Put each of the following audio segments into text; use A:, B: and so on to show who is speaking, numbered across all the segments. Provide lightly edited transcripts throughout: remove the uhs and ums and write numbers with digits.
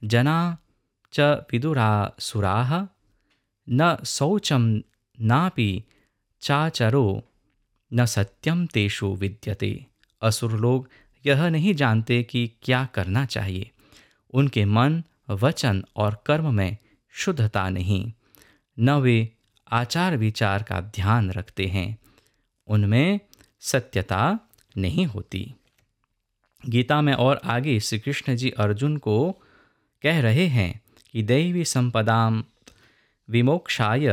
A: जना च विदुरासुराः न शौचं नापि चाचरो न सत्यम तेषु विद्यते। असुर लोग यह नहीं जानते कि क्या करना चाहिए। उनके मन, वचन और कर्म में शुद्धता नहीं, न वे आचार विचार का ध्यान रखते हैं, उनमें सत्यता नहीं होती। गीता में और आगे श्री कृष्ण जी अर्जुन को कह रहे हैं कि दैवी संपदाम विमोक्षाय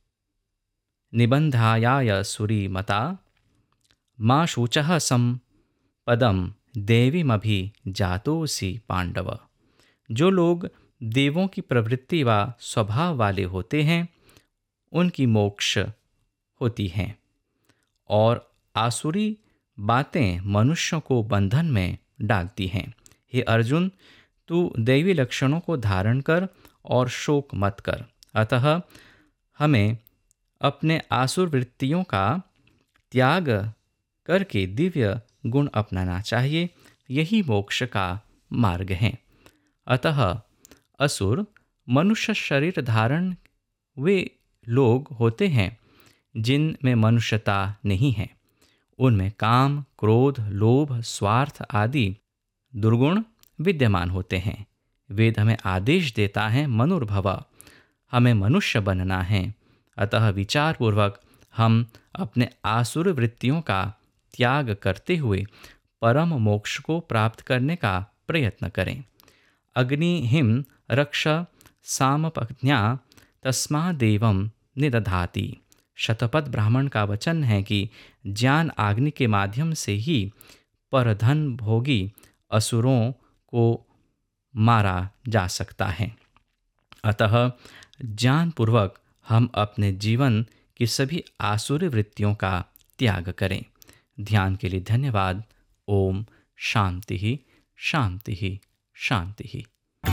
A: निबंधायाय सुरी मता माँ शुचः संपदम देवीमभि जातोसी पांडव। जो लोग देवों की प्रवृत्ति व स्वभाव वाले होते हैं उनकी मोक्ष होती हैं, और आसुरी बातें मनुष्यों को बंधन में डालती हैं। हे अर्जुन, तू दैवी लक्षणों को धारण कर और शोक मत कर। अतः हमें अपने आसुर वृत्तियों का त्याग करके दिव्य गुण अपनाना चाहिए। यही मोक्ष का मार्ग है। अतः असुर मनुष्य शरीर धारण वे लोग होते हैं जिनमें मनुष्यता नहीं है। उनमें काम, क्रोध, लोभ, स्वार्थ आदि दुर्गुण विद्यमान होते हैं। वेद हमें आदेश देता है मनुर्भव, हमें मनुष्य बनना है। अतः विचारपूर्वक हम अपने आसुर वृत्तियों का त्याग करते हुए परम मोक्ष को प्राप्त करने का प्रयत्न करें। अग्नि हिम रक्ष सामपज्ञा तस्मादेवं निदधाति। शतपथ ब्राह्मण का वचन है कि ज्ञान आग्नि के माध्यम से ही परधन भोगी असुरों को मारा जा सकता है। अतः ज्ञानपूर्वक हम अपने जीवन की सभी आसुरी वृत्तियों का त्याग करें। ध्यान के लिए धन्यवाद। ओम शांति ही शांति ही शांति ही।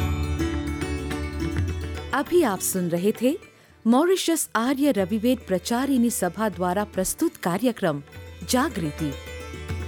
B: अभी आप सुन रहे थे मॉरिशस आर्य रविवेद प्रचारिणी सभा द्वारा प्रस्तुत कार्यक्रम जागृति।